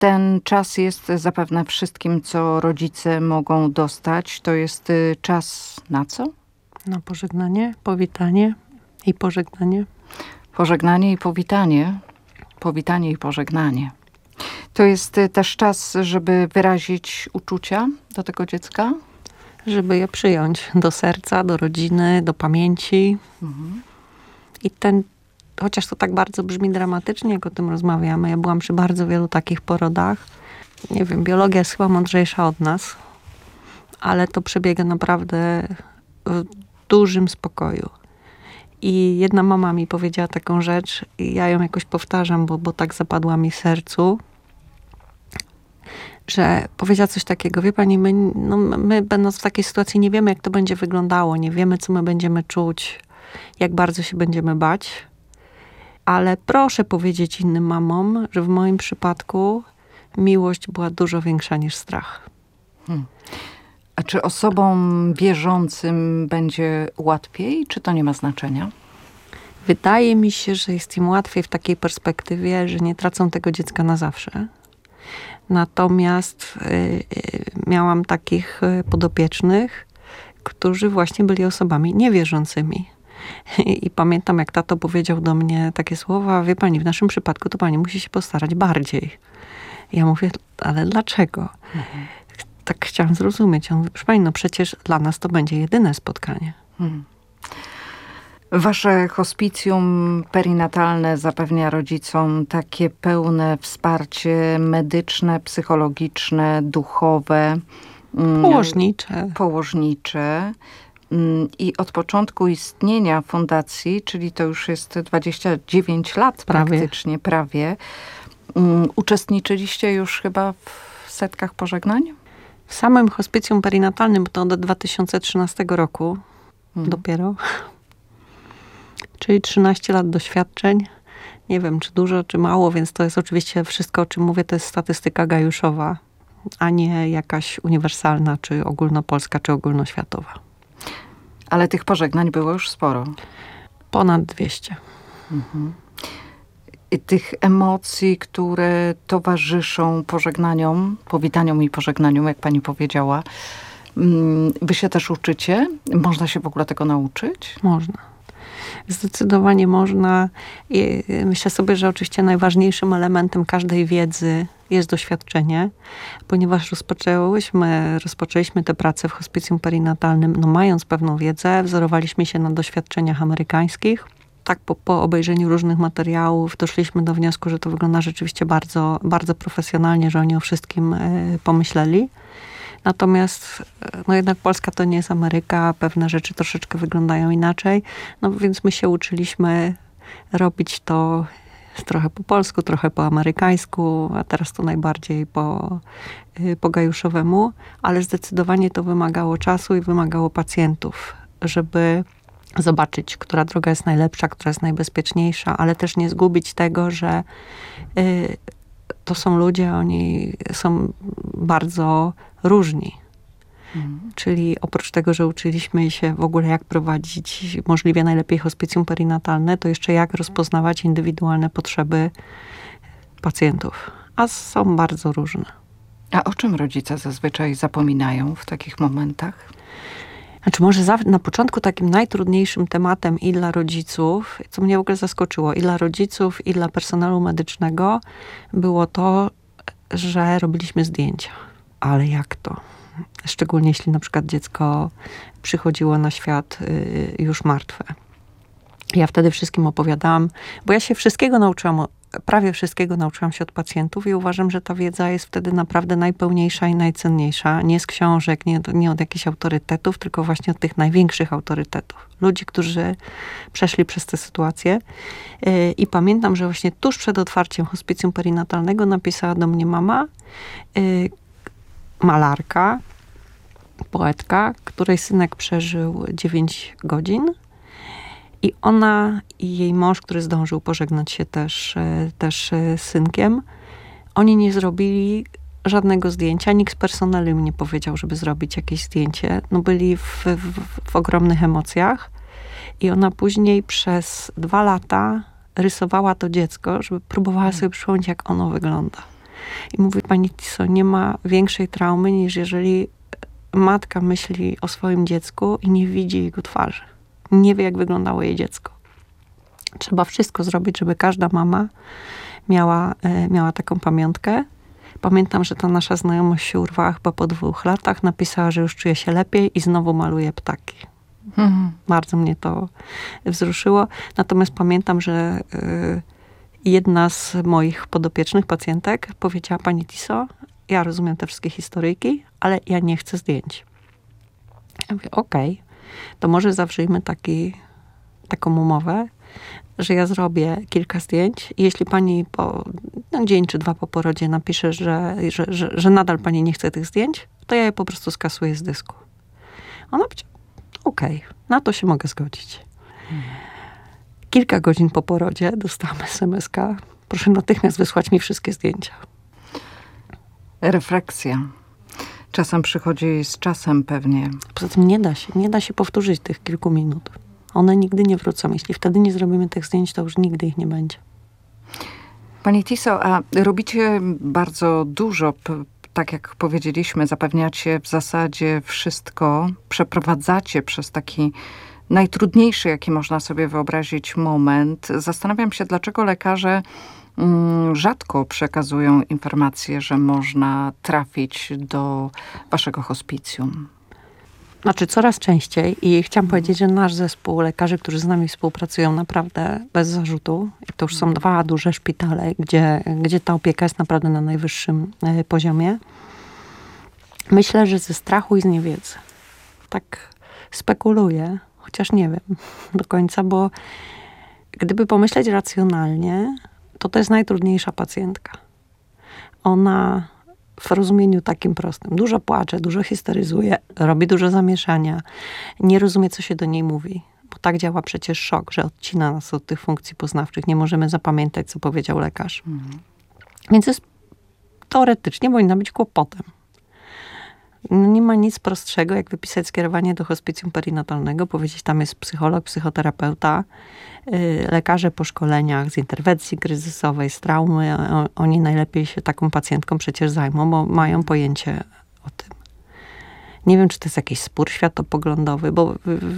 Ten czas jest zapewne wszystkim, co rodzice mogą dostać. To jest czas na co? Na pożegnanie, powitanie i pożegnanie. Pożegnanie i powitanie. Powitanie i pożegnanie. To jest też czas, żeby wyrazić uczucia do tego dziecka? Żeby je przyjąć do serca, do rodziny, do pamięci. I chociaż to tak bardzo brzmi dramatycznie, jak o tym rozmawiamy, ja byłam przy bardzo wielu takich porodach. Nie wiem, biologia jest chyba mądrzejsza od nas, ale to przebiega naprawdę w dużym spokoju. I jedna mama mi powiedziała taką rzecz i ja ją jakoś powtarzam, bo tak zapadła mi w sercu, że powiedziała coś takiego: wie pani, my będąc w takiej sytuacji nie wiemy, jak to będzie wyglądało, nie wiemy, co my będziemy czuć, jak bardzo się będziemy bać, ale proszę powiedzieć innym mamom, że w moim przypadku miłość była dużo większa niż strach. A czy osobom wierzącym będzie łatwiej, czy to nie ma znaczenia? Wydaje mi się, że jest im łatwiej w takiej perspektywie, że nie tracą tego dziecka na zawsze. Natomiast miałam takich podopiecznych, którzy właśnie byli osobami niewierzącymi. I pamiętam, jak tato powiedział do mnie takie słowa: wie pani, w naszym przypadku to pani musi się postarać bardziej. Ja mówię: ale dlaczego? Tak chciałam zrozumieć. On mówi: proszę pani, no przecież dla nas to będzie jedyne spotkanie. Wasze hospicjum perinatalne zapewnia rodzicom takie pełne wsparcie medyczne, psychologiczne, duchowe, położnicze. I od początku istnienia fundacji, czyli to już jest 29 lat praktycznie, prawie, uczestniczyliście już chyba w setkach pożegnań? W samym hospicjum perinatalnym to od 2013 roku dopiero. Czyli 13 lat doświadczeń. Nie wiem, czy dużo, czy mało, więc to jest oczywiście wszystko, o czym mówię, to jest statystyka gajuszowa, a nie jakaś uniwersalna, czy ogólnopolska, czy ogólnoświatowa. Ale tych pożegnań było już sporo. Ponad 200. I tych emocji, które towarzyszą pożegnaniom, powitaniom i pożegnaniom, jak pani powiedziała, wy się też uczycie? Można się w ogóle tego nauczyć? Można. Zdecydowanie można. I myślę sobie, że oczywiście najważniejszym elementem każdej wiedzy jest doświadczenie, ponieważ rozpoczęliśmy tę pracę w hospicjum perinatalnym, mając pewną wiedzę, wzorowaliśmy się na doświadczeniach amerykańskich. Tak po obejrzeniu różnych materiałów doszliśmy do wniosku, że to wygląda rzeczywiście bardzo, bardzo profesjonalnie, że oni o wszystkim pomyśleli. Natomiast jednak Polska to nie jest Ameryka, pewne rzeczy troszeczkę wyglądają inaczej, więc my się uczyliśmy robić to trochę po polsku, trochę po amerykańsku, a teraz to najbardziej po gajuszowemu, ale zdecydowanie to wymagało czasu i wymagało pacjentów, żeby zobaczyć, która droga jest najlepsza, która jest najbezpieczniejsza, ale też nie zgubić tego, że to są ludzie, oni są bardzo różni. Czyli oprócz tego, że uczyliśmy się w ogóle, jak prowadzić możliwie najlepiej hospicjum perinatalne, to jeszcze jak rozpoznawać indywidualne potrzeby pacjentów. A są bardzo różne. A o czym rodzice zazwyczaj zapominają w takich momentach? Znaczy może na początku takim najtrudniejszym tematem i dla rodziców, co mnie w ogóle zaskoczyło, i dla rodziców, i dla personelu medycznego, było to, że robiliśmy zdjęcia. Ale jak to? Szczególnie jeśli na przykład dziecko przychodziło na świat już martwe. Ja wtedy wszystkim opowiadałam, bo ja się wszystkiego nauczyłam, prawie wszystkiego nauczyłam się od pacjentów i uważam, że ta wiedza jest wtedy naprawdę najpełniejsza i najcenniejsza. Nie z książek, nie od jakichś autorytetów, tylko właśnie od tych największych autorytetów. Ludzi, którzy przeszli przez tę sytuację. I pamiętam, że właśnie tuż przed otwarciem hospicjum perinatalnego napisała do mnie mama, malarka, poetka, której synek przeżył 9 godzin. I ona i jej mąż, który zdążył pożegnać się też z synkiem, oni nie zrobili żadnego zdjęcia. Nikt z personelu im nie powiedział, żeby zrobić jakieś zdjęcie. Byli w ogromnych emocjach. I ona później przez 2 lata rysowała to dziecko, żeby próbowała sobie przypomnieć, jak ono wygląda. I mówi: pani Tiso, nie ma większej traumy, niż jeżeli matka myśli o swoim dziecku i nie widzi jego twarzy. Nie wie, jak wyglądało jej dziecko. Trzeba wszystko zrobić, żeby każda mama miała taką pamiątkę. Pamiętam, że ta nasza znajomość się urwała chyba po 2 latach. Napisała, że już czuje się lepiej i znowu maluje ptaki. Bardzo mnie to wzruszyło. Natomiast pamiętam, że jedna z moich podopiecznych pacjentek powiedziała: pani Tiso, ja rozumiem te wszystkie historyjki, ale ja nie chcę zdjęć. Ja mówię: okej, to może zawrzyjmy taką umowę, że ja zrobię kilka zdjęć i jeśli pani po dzień czy 2 po porodzie napisze, że nadal pani nie chce tych zdjęć, to ja je po prostu skasuję z dysku. Ona powiedziała: okej, na to się mogę zgodzić. Kilka godzin po porodzie dostałam SMS-ka: proszę natychmiast wysłać mi wszystkie zdjęcia. Refleksja. Czasem przychodzi z czasem pewnie. Poza tym nie da się powtórzyć tych kilku minut. One nigdy nie wrócą. Jeśli wtedy nie zrobimy tych zdjęć, to już nigdy ich nie będzie. Pani Tiso, a robicie bardzo dużo, tak jak powiedzieliśmy, zapewniacie w zasadzie wszystko, przeprowadzacie przez taki najtrudniejszy, jaki można sobie wyobrazić moment. Zastanawiam się, dlaczego lekarze rzadko przekazują informacje, że można trafić do waszego hospicjum. Znaczy coraz częściej i chciałam powiedzieć, że nasz zespół lekarzy, którzy z nami współpracują, naprawdę bez zarzutu. To już są 2 duże szpitale, gdzie ta opieka jest naprawdę na najwyższym poziomie. Myślę, że ze strachu i z niewiedzy. Tak spekuluję, chociaż nie wiem do końca, bo gdyby pomyśleć racjonalnie, to jest najtrudniejsza pacjentka. Ona w rozumieniu takim prostym dużo płacze, dużo histeryzuje, robi dużo zamieszania, nie rozumie, co się do niej mówi. Bo tak działa przecież szok, że odcina nas od tych funkcji poznawczych. Nie możemy zapamiętać, co powiedział lekarz. Więc jest teoretycznie powinna być kłopotem. Nie ma nic prostszego, jak wypisać skierowanie do hospicjum perinatalnego, powiedzieć, tam jest psycholog, psychoterapeuta, lekarze po szkoleniach z interwencji kryzysowej, z traumy. Oni najlepiej się taką pacjentką przecież zajmą, bo mają pojęcie o tym. Nie wiem, czy to jest jakiś spór światopoglądowy, bo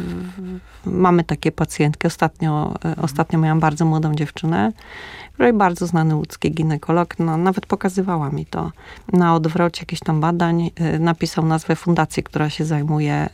mamy takie pacjentki. Ostatnio miałam bardzo młodą dziewczynę, której bardzo znany łódzki ginekolog, nawet pokazywała mi to. Na odwrocie jakichś tam badań napisał nazwę fundacji, która się zajmuje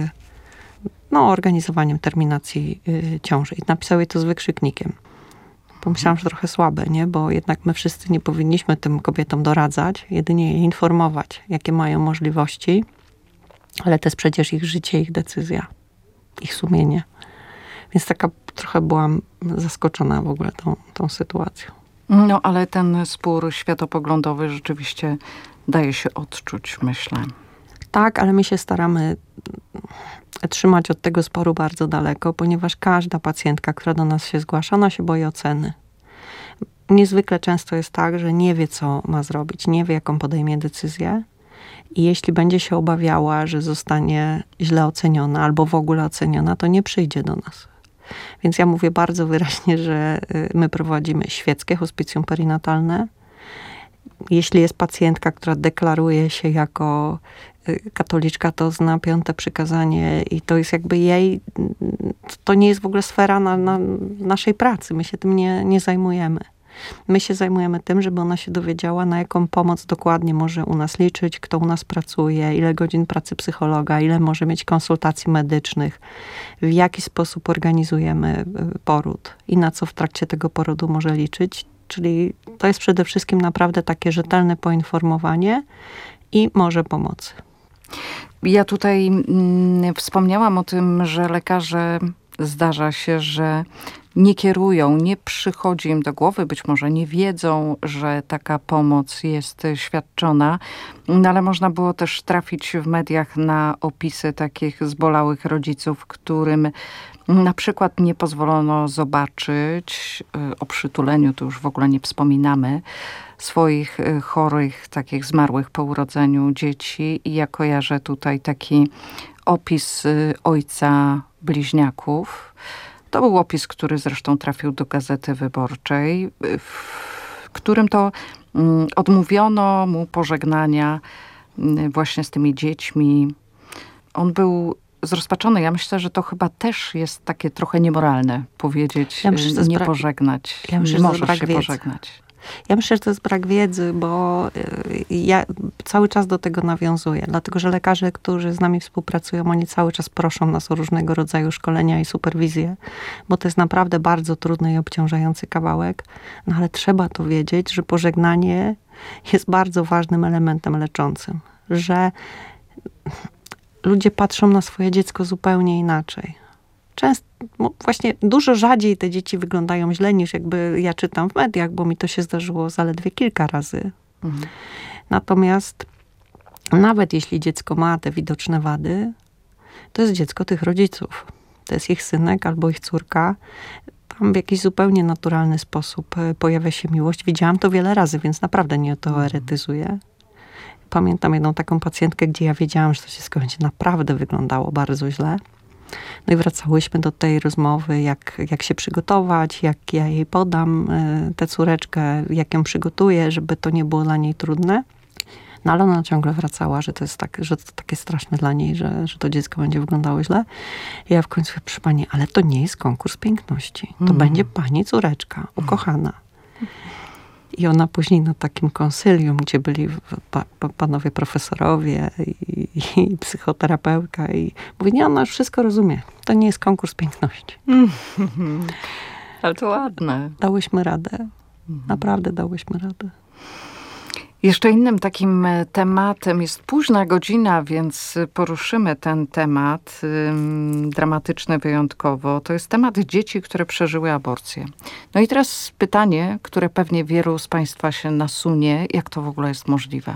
organizowaniem terminacji ciąży. I napisał jej to z wykrzyknikiem. Pomyślałam, że trochę słabe, nie? Bo jednak my wszyscy nie powinniśmy tym kobietom doradzać, jedynie je informować, jakie mają możliwości, ale to jest przecież ich życie, ich decyzja, ich sumienie. Więc taka trochę byłam zaskoczona w ogóle tą sytuacją. No, ale ten spór światopoglądowy rzeczywiście daje się odczuć, myślę. Tak, ale my się staramy trzymać od tego sporu bardzo daleko, ponieważ każda pacjentka, która do nas się zgłasza, ona się boi oceny. Niezwykle często jest tak, że nie wie, co ma zrobić, nie wie, jaką podejmie decyzję. I jeśli będzie się obawiała, że zostanie źle oceniona albo w ogóle oceniona, to nie przyjdzie do nas. Więc ja mówię bardzo wyraźnie, że my prowadzimy świeckie hospicjum perinatalne. Jeśli jest pacjentka, która deklaruje się jako katoliczka, to zna 5. przykazanie i to jest jakby jej, to nie jest w ogóle sfera naszej pracy. My się tym nie zajmujemy. My się zajmujemy tym, żeby ona się dowiedziała, na jaką pomoc dokładnie może u nas liczyć, kto u nas pracuje, ile godzin pracy psychologa, ile może mieć konsultacji medycznych, w jaki sposób organizujemy poród i na co w trakcie tego porodu może liczyć. Czyli to jest przede wszystkim naprawdę takie rzetelne poinformowanie i może pomocy. Ja tutaj wspomniałam o tym, że lekarze zdarza się, że nie kierują, nie przychodzi im do głowy, być może nie wiedzą, że taka pomoc jest świadczona, no ale można było też trafić w mediach na opisy takich zbolałych rodziców, którym na przykład nie pozwolono zobaczyć, o przytuleniu to już w ogóle nie wspominamy, swoich chorych, takich zmarłych po urodzeniu dzieci. I ja kojarzę tutaj taki opis ojca bliźniaków. To był opis, który zresztą trafił do Gazety Wyborczej. którym to odmówiono mu pożegnania właśnie z tymi dziećmi. On był zrozpaczony. Ja myślę, że to chyba też jest takie trochę niemoralne powiedzieć, nie pożegnać. Ja myślę, nie że możesz brak się wiedzy. pożegnać. Ja myślę, że to jest brak wiedzy, bo ja cały czas do tego nawiązuję. Dlatego, że lekarze, którzy z nami współpracują, oni cały czas proszą nas o różnego rodzaju szkolenia i superwizje, bo to jest naprawdę bardzo trudny i obciążający kawałek. No ale trzeba to wiedzieć, że pożegnanie jest bardzo ważnym elementem leczącym. Że ludzie patrzą na swoje dziecko zupełnie inaczej. Często, właśnie dużo rzadziej te dzieci wyglądają źle niż jakby ja czytam w mediach, bo mi to się zdarzyło zaledwie kilka razy. Natomiast nawet jeśli dziecko ma te widoczne wady, to jest dziecko tych rodziców. To jest ich synek albo ich córka. Tam w jakiś zupełnie naturalny sposób pojawia się miłość. Widziałam to wiele razy, więc naprawdę nie teoretyzuję. Pamiętam jedną taką pacjentkę, gdzie ja wiedziałam, że to dziecko będzie naprawdę wyglądało bardzo źle. No i wracałyśmy do tej rozmowy, jak się przygotować, jak ja jej podam tę córeczkę, jak ją przygotuję, żeby to nie było dla niej trudne. No ale ona ciągle wracała, że to jest że to takie straszne dla niej, że to dziecko będzie wyglądało źle. I ja w końcu, proszę pani, ale to nie jest konkurs piękności. To będzie pani córeczka, ukochana. I ona później na takim konsylium, gdzie byli panowie profesorowie i psychoterapeutka i mówi, nie, ona już wszystko rozumie. To nie jest konkurs piękności. Ale to ładne. Dałyśmy radę. Naprawdę dałyśmy radę. Jeszcze innym takim tematem jest późna godzina, więc poruszymy ten temat dramatyczny wyjątkowo. To jest temat dzieci, które przeżyły aborcję. No i teraz pytanie, które pewnie wielu z Państwa się nasunie. Jak to w ogóle jest możliwe?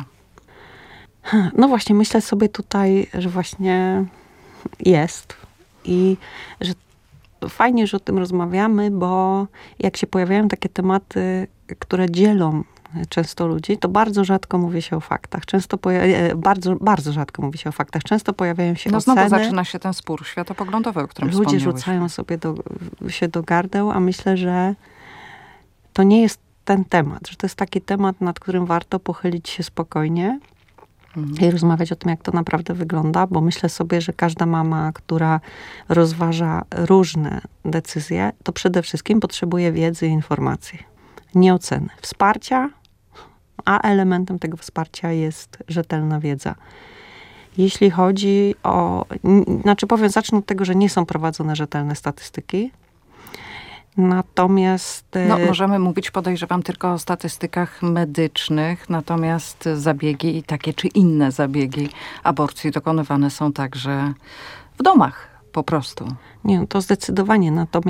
No właśnie, myślę sobie tutaj, że właśnie jest i że fajnie, że o tym rozmawiamy, bo jak się pojawiają takie tematy, które dzielą często ludzi, to bardzo rzadko mówi się o faktach. Bardzo rzadko mówi się o faktach. Często pojawiają się oceny. Znowu zaczyna się ten spór światopoglądowy, o którym Ludzie rzucają sobie się do gardeł, a myślę, że to nie jest ten temat. Że to jest taki temat, nad którym warto pochylić się spokojnie i rozmawiać o tym, jak to naprawdę wygląda, bo myślę sobie, że każda mama, która rozważa różne decyzje, to przede wszystkim potrzebuje wiedzy i informacji. Nie oceny. Wsparcia, a elementem tego wsparcia jest rzetelna wiedza. Jeśli chodzi zacznę od tego, że nie są prowadzone rzetelne statystyki. Natomiast... możemy mówić, podejrzewam, tylko o statystykach medycznych, natomiast zabiegi i takie czy inne zabiegi aborcji dokonywane są także w domach. Po prostu. Nie, to zdecydowanie.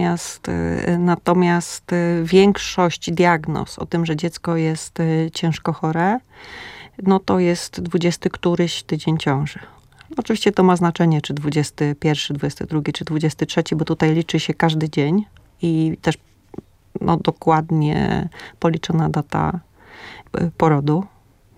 Natomiast większość diagnoz o tym, że dziecko jest ciężko chore, no to jest 20 któryś tydzień ciąży. Oczywiście to ma znaczenie, czy 21, 22, czy 23, bo tutaj liczy się każdy dzień i też dokładnie policzona data porodu.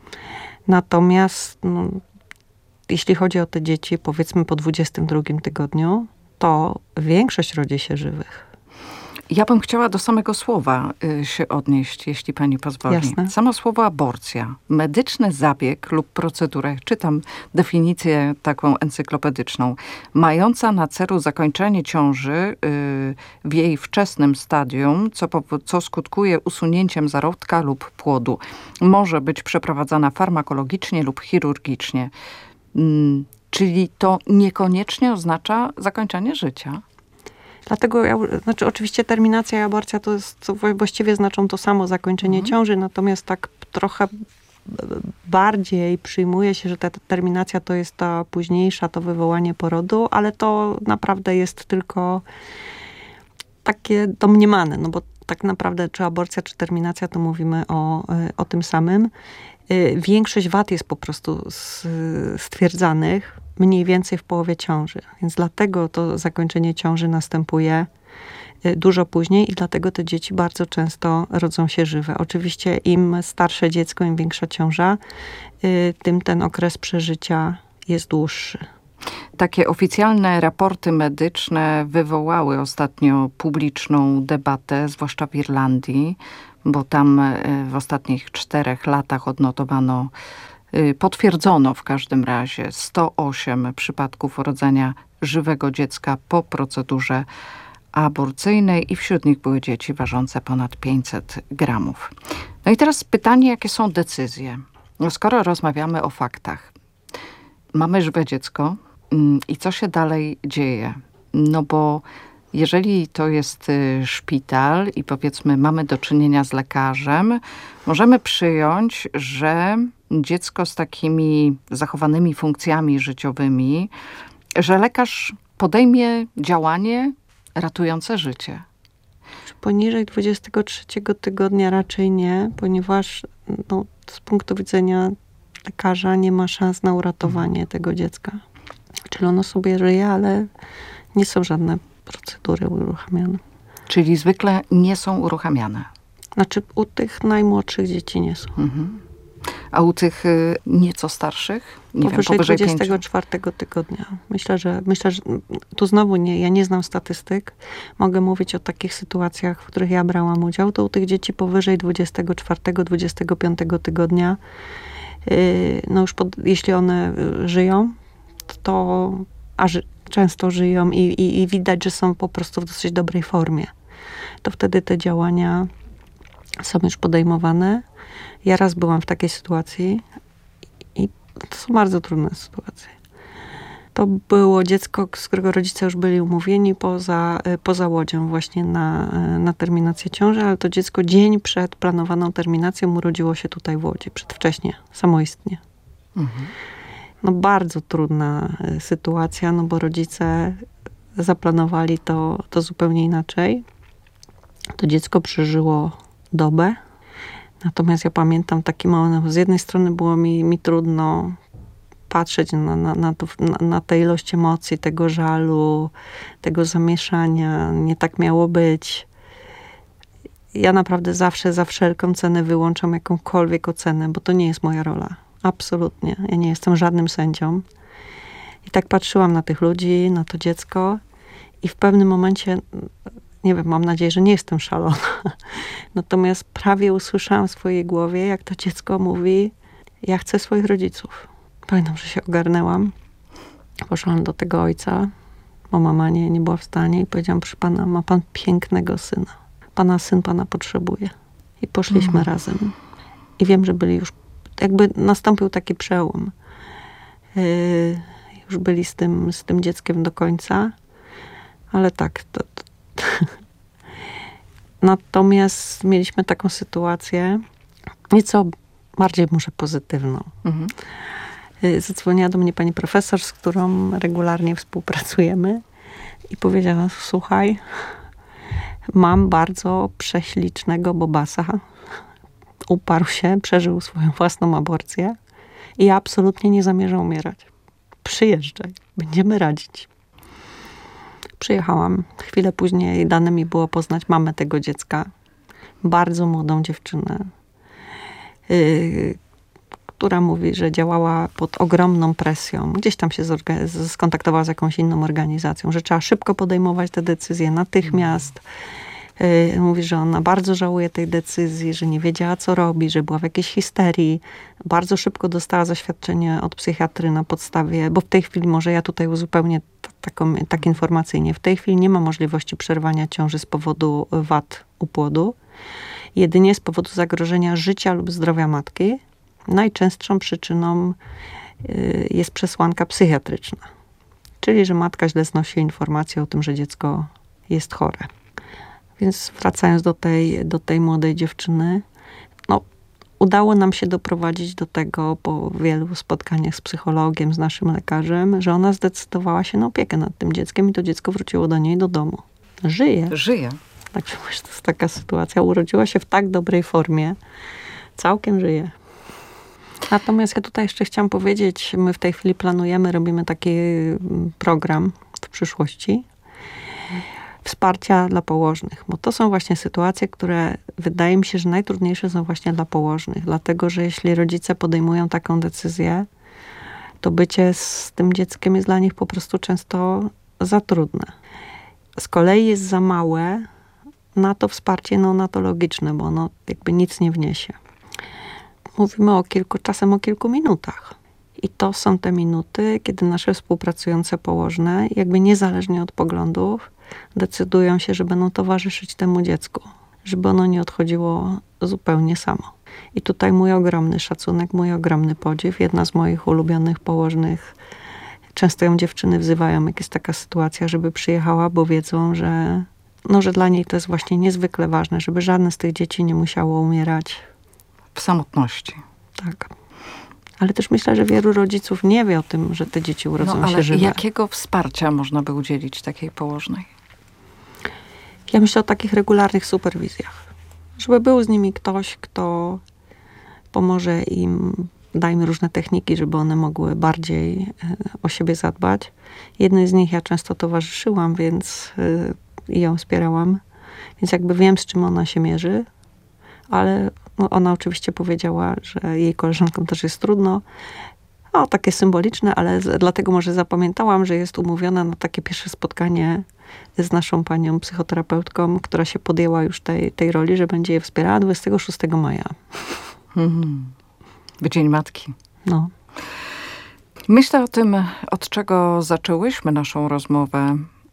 Natomiast jeśli chodzi o te dzieci, powiedzmy po 22 tygodniu, to większość rodzi się żywych. Ja bym chciała do samego słowa się odnieść, jeśli pani pozwoli. Jasne. Samo słowo aborcja. Medyczny zabieg lub procedura, czytam definicję taką encyklopedyczną, mająca na celu zakończenie ciąży w jej wczesnym stadium, co skutkuje usunięciem zarodka lub płodu. Może być przeprowadzana farmakologicznie lub chirurgicznie. Czyli to niekoniecznie oznacza zakończenie życia. Dlatego, oczywiście terminacja i aborcja to właściwie znaczą to samo, zakończenie ciąży, natomiast tak trochę bardziej przyjmuje się, że ta terminacja to jest ta późniejsza, to wywołanie porodu, ale to naprawdę jest tylko takie domniemane, no bo tak naprawdę czy aborcja, czy terminacja, to mówimy o tym samym. Większość wad jest po prostu stwierdzanych mniej więcej w połowie ciąży. Więc dlatego to zakończenie ciąży następuje dużo później i dlatego te dzieci bardzo często rodzą się żywe. Oczywiście im starsze dziecko, im większa ciąża, tym ten okres przeżycia jest dłuższy. Takie oficjalne raporty medyczne wywołały ostatnio publiczną debatę, zwłaszcza w Irlandii. bo tam w ostatnich 4 latach odnotowano, potwierdzono w każdym razie 108 przypadków urodzenia żywego dziecka po procedurze aborcyjnej i wśród nich były dzieci ważące ponad 500 gramów. No i teraz pytanie, jakie są decyzje? No skoro rozmawiamy o faktach, mamy żywe dziecko i co się dalej dzieje? No bo jeżeli to jest szpital i powiedzmy mamy do czynienia z lekarzem, możemy przyjąć, że dziecko z takimi zachowanymi funkcjami życiowymi, że lekarz podejmie działanie ratujące życie. Poniżej 23 tygodnia raczej nie, ponieważ z punktu widzenia lekarza nie ma szans na uratowanie tego dziecka. Czyli ono sobie żyje, ale nie są żadne procedury uruchamiane. Czyli zwykle nie są uruchamiane. Znaczy u tych najmłodszych dzieci nie są. Mhm. A u tych nieco starszych? Powyżej 24 tygodnia. Myślę, że tu znowu ja nie znam statystyk. Mogę mówić o takich sytuacjach, w których ja brałam udział. To u tych dzieci powyżej 24-25 tygodnia, jeśli one żyją, często żyją i widać, że są po prostu w dosyć dobrej formie, to wtedy te działania są już podejmowane. Ja raz byłam w takiej sytuacji i to są bardzo trudne sytuacje. To było dziecko, z którego rodzice już byli umówieni poza Łodzią właśnie na terminację ciąży, ale to dziecko dzień przed planowaną terminacją urodziło się tutaj w Łodzi, przedwcześnie, samoistnie. Mhm. Bardzo trudna sytuacja, bo rodzice zaplanowali to zupełnie inaczej. To dziecko przeżyło dobę. Natomiast ja pamiętam taki moment, z jednej strony było mi trudno patrzeć na tę ilość emocji, tego żalu, tego zamieszania. Nie tak miało być. Ja naprawdę zawsze za wszelką cenę wyłączam jakąkolwiek ocenę, bo to nie jest moja rola. Absolutnie. Ja nie jestem żadnym sędzią. I tak patrzyłam na tych ludzi, na to dziecko i w pewnym momencie, nie wiem, mam nadzieję, że nie jestem szalona. Natomiast prawie usłyszałam w swojej głowie, jak to dziecko mówi, ja chcę swoich rodziców. Pamiętam, że się ogarnęłam. Poszłam do tego ojca, bo mama nie była w stanie i powiedziałam, proszę pana, ma pan pięknego syna. Pana syn pana potrzebuje. I poszliśmy razem. I wiem, że byli już, jakby nastąpił taki przełom. Już byli z tym dzieckiem do końca. Ale tak, Natomiast mieliśmy taką sytuację, nieco bardziej może pozytywną. Mhm. Zadzwoniła do mnie pani profesor, z którą regularnie współpracujemy i powiedziała, słuchaj, mam bardzo prześlicznego bobasa. Uparł się, przeżył swoją własną aborcję i ja absolutnie nie zamierzam umierać. Przyjeżdżaj, będziemy radzić. Przyjechałam. Chwilę później dane mi było poznać mamę tego dziecka. Bardzo młodą dziewczynę, która mówi, że działała pod ogromną presją. Gdzieś tam się skontaktowała z jakąś inną organizacją, że trzeba szybko podejmować te decyzje natychmiast. Mówi, że ona bardzo żałuje tej decyzji, że nie wiedziała, co robi, że była w jakiejś histerii. Bardzo szybko dostała zaświadczenie od psychiatry na podstawie, bo w tej chwili, może ja tutaj uzupełnię tak informacyjnie, w tej chwili nie ma możliwości przerwania ciąży z powodu wad u płodu. Jedynie z powodu zagrożenia życia lub zdrowia matki. Najczęstszą przyczyną jest przesłanka psychiatryczna. Czyli, że matka źle znosi informację o tym, że dziecko jest chore. Więc wracając do tej młodej dziewczyny, udało nam się doprowadzić do tego po wielu spotkaniach z psychologiem, z naszym lekarzem, że ona zdecydowała się na opiekę nad tym dzieckiem i to dziecko wróciło do niej do domu. Żyje. Także to jest taka sytuacja. Urodziła się w tak dobrej formie. Całkiem żyje. Natomiast ja tutaj jeszcze chciałam powiedzieć, my w tej chwili robimy taki program w przyszłości, wsparcia dla położnych, bo to są właśnie sytuacje, które wydaje mi się, że najtrudniejsze są właśnie dla położnych, dlatego, że jeśli rodzice podejmują taką decyzję, to bycie z tym dzieckiem jest dla nich po prostu często za trudne. Z kolei jest za małe na to wsparcie neonatologiczne, bo ono jakby nic nie wniesie. Mówimy czasem o kilku minutach. I to są te minuty, kiedy nasze współpracujące położne, jakby niezależnie od poglądów, decydują się, że będą towarzyszyć temu dziecku, żeby ono nie odchodziło zupełnie samo. I tutaj mój ogromny szacunek, mój ogromny podziw. Jedna z moich ulubionych położnych, często ją dziewczyny wzywają, jak jest taka sytuacja, żeby przyjechała, bo wiedzą, że dla niej to jest właśnie niezwykle ważne, żeby żadne z tych dzieci nie musiało umierać w samotności. Tak. Ale też myślę, że wielu rodziców nie wie o tym, że te dzieci urodzą się żywe. Jakiego wsparcia można by udzielić takiej położnej? Ja myślę o takich regularnych superwizjach. Żeby był z nimi ktoś, kto pomoże im, da im różne techniki, żeby one mogły bardziej o siebie zadbać. Jednej z nich ja często towarzyszyłam, więc i ją wspierałam. Więc jakby wiem, z czym ona się mierzy, ale ona oczywiście powiedziała, że jej koleżankom też jest trudno. Takie symboliczne, ale dlatego może zapamiętałam, że jest umówiona na takie pierwsze spotkanie z naszą panią psychoterapeutką, która się podjęła już tej roli, że będzie je wspierała 26 maja. Dzień Matki. No. Myślę o tym, od czego zaczęłyśmy naszą rozmowę.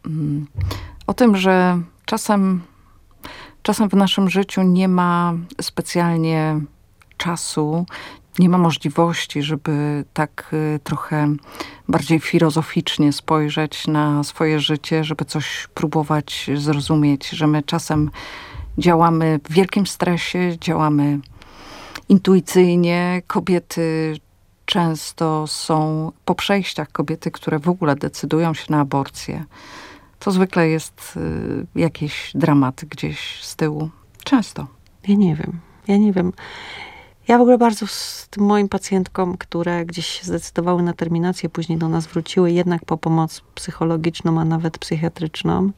O tym, że czasem w naszym życiu nie ma specjalnie czasu, nie ma możliwości, żeby tak trochę bardziej filozoficznie spojrzeć na swoje życie, żeby coś próbować zrozumieć, że my czasem działamy w wielkim stresie, działamy intuicyjnie. Kobiety często są po przejściach, kobiety, które w ogóle decydują się na aborcję. To zwykle jest jakiś dramat gdzieś z tyłu. Często. Ja nie wiem. Ja w ogóle bardzo z tym moim pacjentkom, które gdzieś się zdecydowały na terminację, później do nas wróciły jednak po pomoc psychologiczną, a nawet psychiatryczną.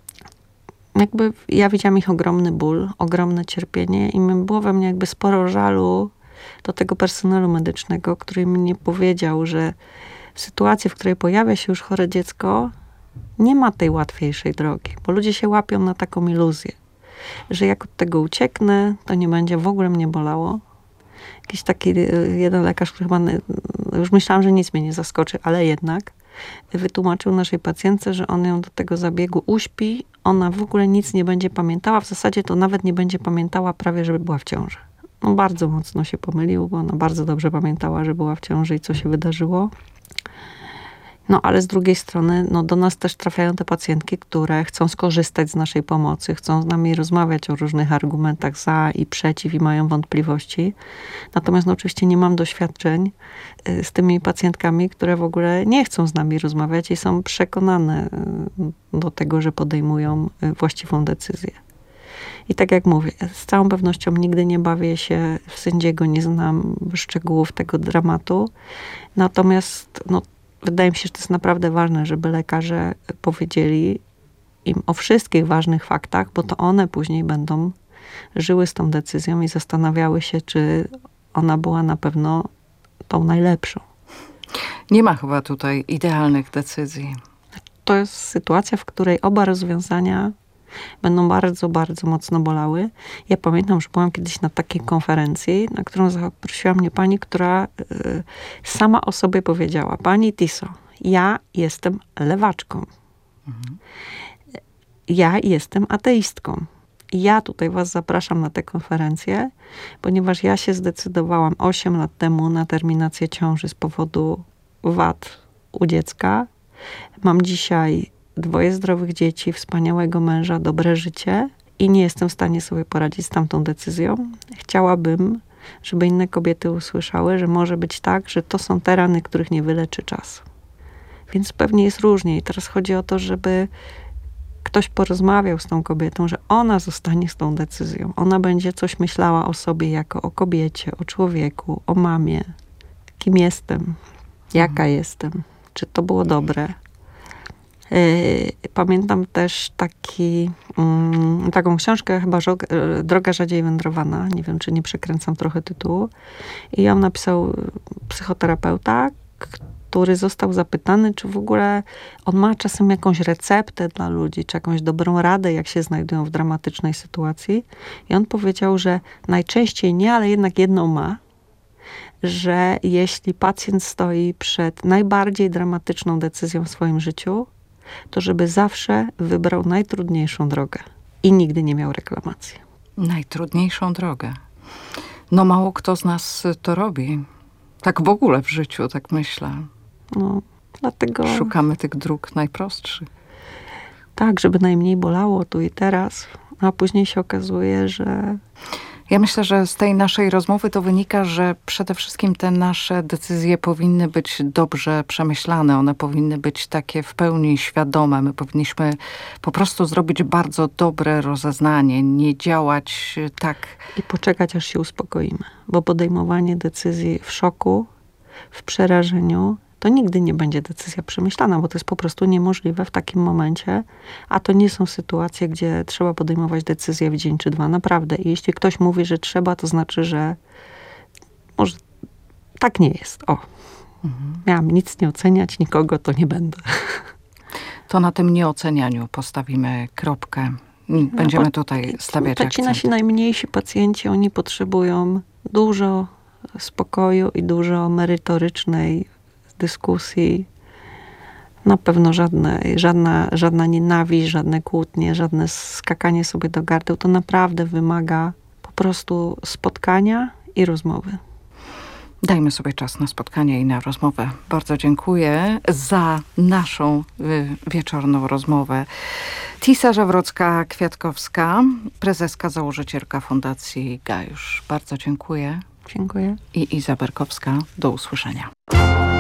Jakby ja widziałam ich ogromny ból, ogromne cierpienie i było we mnie jakby sporo żalu do tego personelu medycznego, który mi nie powiedział, że w sytuacji, w której pojawia się już chore dziecko, nie ma tej łatwiejszej drogi, bo ludzie się łapią na taką iluzję, że jak od tego ucieknę, to nie będzie w ogóle mnie bolało. Jakiś taki jeden lekarz, który chyba, już myślałam, że nic mnie nie zaskoczy, ale jednak wytłumaczył naszej pacjentce, że on ją do tego zabiegu uśpi, ona w ogóle nic nie będzie pamiętała, w zasadzie to nawet nie będzie pamiętała prawie, żeby była w ciąży. Bardzo mocno się pomylił, bo ona bardzo dobrze pamiętała, że była w ciąży i co się wydarzyło. Ale z drugiej strony, do nas też trafiają te pacjentki, które chcą skorzystać z naszej pomocy, chcą z nami rozmawiać o różnych argumentach za i przeciw i mają wątpliwości. Natomiast oczywiście nie mam doświadczeń z tymi pacjentkami, które w ogóle nie chcą z nami rozmawiać i są przekonane do tego, że podejmują właściwą decyzję. I tak jak mówię, z całą pewnością nigdy nie bawię się w sędziego, nie znam szczegółów tego dramatu. Natomiast wydaje mi się, że to jest naprawdę ważne, żeby lekarze powiedzieli im o wszystkich ważnych faktach, bo to one później będą żyły z tą decyzją i zastanawiały się, czy ona była na pewno tą najlepszą. Nie ma chyba tutaj idealnych decyzji. To jest sytuacja, w której oba rozwiązania będą bardzo, bardzo mocno bolały. Ja pamiętam, że byłam kiedyś na takiej konferencji, na którą zaprosiła mnie pani, która sama o sobie powiedziała: pani Tiso, ja jestem lewaczką. Ja jestem ateistką. Ja tutaj was zapraszam na tę konferencję, ponieważ ja się zdecydowałam 8 lat temu na terminację ciąży z powodu wad u dziecka. Mam dzisiaj 2 zdrowych dzieci, wspaniałego męża, dobre życie i nie jestem w stanie sobie poradzić z tamtą decyzją. Chciałabym, żeby inne kobiety usłyszały, że może być tak, że to są te rany, których nie wyleczy czas. Więc pewnie jest różnie i teraz chodzi o to, żeby ktoś porozmawiał z tą kobietą, że ona zostanie z tą decyzją. Ona będzie coś myślała o sobie jako o kobiecie, o człowieku, o mamie. Kim jestem? Jaka jestem? Czy to było dobre? Pamiętam też taką książkę, chyba Droga rzadziej wędrowana. Nie wiem, czy nie przekręcam trochę tytułu. I ją napisał psychoterapeuta, który został zapytany, czy w ogóle on ma czasem jakąś receptę dla ludzi, czy jakąś dobrą radę, jak się znajdują w dramatycznej sytuacji. I on powiedział, że najczęściej nie, ale jednak jedną ma, że jeśli pacjent stoi przed najbardziej dramatyczną decyzją w swoim życiu, to żeby zawsze wybrał najtrudniejszą drogę i nigdy nie miał reklamacji. Najtrudniejszą drogę. No mało kto z nas to robi. Tak w ogóle w życiu, tak myślę. No, dlatego... Szukamy tych dróg najprostszych. Tak, żeby najmniej bolało tu i teraz, a później się okazuje, że... Ja myślę, że z tej naszej rozmowy to wynika, że przede wszystkim te nasze decyzje powinny być dobrze przemyślane. One powinny być takie w pełni świadome. My powinniśmy po prostu zrobić bardzo dobre rozeznanie, nie działać tak... I poczekać, aż się uspokoimy. Bo podejmowanie decyzji w szoku, w przerażeniu, to nigdy nie będzie decyzja przemyślana, bo to jest po prostu niemożliwe w takim momencie, a to nie są sytuacje, gdzie trzeba podejmować decyzję w dzień czy dwa, naprawdę. I jeśli ktoś mówi, że trzeba, to znaczy, że może tak nie jest. O, miałam nic nie oceniać, nikogo, to nie będę. To na tym nieocenianiu postawimy kropkę. Będziemy tutaj stawiać Ci akcent. nasi najmniejsi pacjenci, oni potrzebują dużo spokoju i dużo merytorycznej dyskusji. Na pewno żadna nienawiść, żadne kłótnie, żadne skakanie sobie do gardeł. To naprawdę wymaga po prostu spotkania i rozmowy. Dajmy sobie czas na spotkanie i na rozmowę. Bardzo dziękuję za naszą wieczorną rozmowę. Tisa Żawrocka-Kwiatkowska, prezeska, założycielka Fundacji Gajusz. Bardzo dziękuję. Dziękuję. I Iza Berkowska. Do usłyszenia.